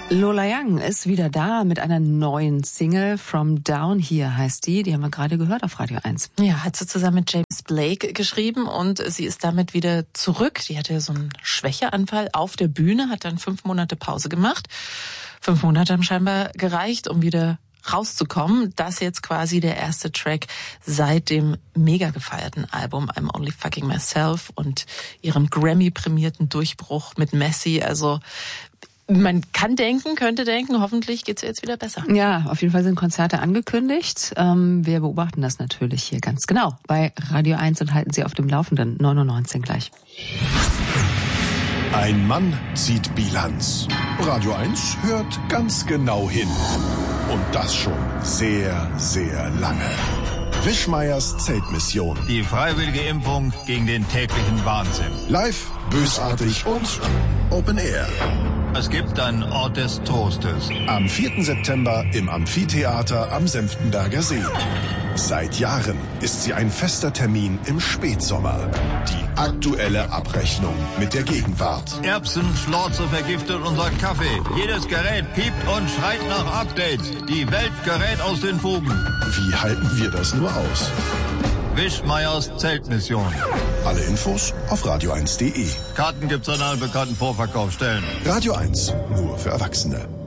Lola Young ist wieder da mit einer neuen Single. From Down Here heißt die. Die haben wir gerade gehört auf Radio 1. Ja, hat sie zusammen mit James Blake geschrieben und sie ist damit wieder zurück. Die hatte so einen Schwächeanfall auf der Bühne, hat dann 5 Monate Pause gemacht. 5 Monate haben scheinbar gereicht, um wieder rauszukommen. Das jetzt quasi der erste Track seit dem mega gefeierten Album I'm Only Fucking Myself und ihrem Grammy-prämierten Durchbruch mit Messi. Also man kann denken, könnte denken, hoffentlich geht's ihr jetzt wieder besser. Ja, auf jeden Fall sind Konzerte angekündigt. Wir beobachten das natürlich hier ganz genau bei Radio 1 und halten Sie auf dem Laufenden. 9:19 Uhr gleich. Ein Mann zieht Bilanz. Radio 1 hört ganz genau hin. Und das schon sehr, sehr lange. Wischmeiers Zeltmission. Die freiwillige Impfung gegen den täglichen Wahnsinn. Live, bösartig und Open Air. Es gibt einen Ort des Trostes. Am 4. September im Amphitheater am Senftenberger See. Seit Jahren ist sie ein fester Termin im Spätsommer. Die aktuelle Abrechnung mit der Gegenwart. Erbsen, Schlorze vergiftet unser Kaffee. Jedes Gerät piept und schreit nach Updates. Die Welt gerät aus den Fugen. Wie halten wir das nur aus? Wischmeiers Zeltmission. Alle Infos auf radio1.de. Karten gibt's an allen bekannten Vorverkaufsstellen. Radio 1, nur für Erwachsene.